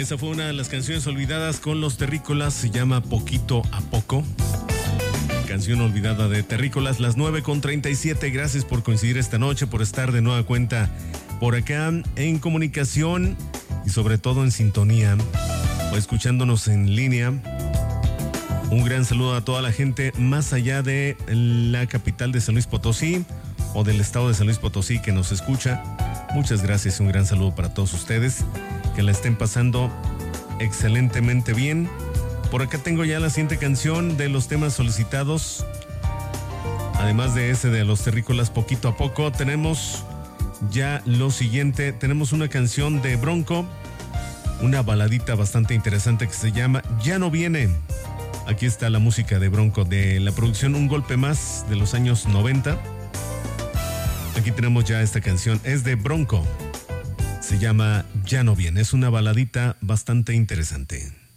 Esa fue una de las canciones olvidadas con los Terrícolas, se llama Poquito a Poco. Canción olvidada de Terrícolas, las 9:37. Gracias por coincidir esta noche, por estar de nueva cuenta por acá en comunicación y sobre todo en sintonía o escuchándonos en línea. Un gran saludo a toda la gente más allá de la capital de San Luis Potosí o del estado de San Luis Potosí que nos escucha. Muchas gracias, un gran saludo para todos ustedes, que la estén pasando excelentemente bien. Por acá tengo ya la siguiente canción de los temas solicitados. Además de ese de los Terrícolas, Poquito a Poco, tenemos ya lo siguiente. Tenemos una canción de Bronco, una baladita bastante interesante que se llama Ya no viene. Aquí está la música de Bronco, de la producción Un Golpe Más de los años 90. Aquí tenemos ya esta canción, es de Bronco. Se llama Ya no viene, es una baladita bastante interesante.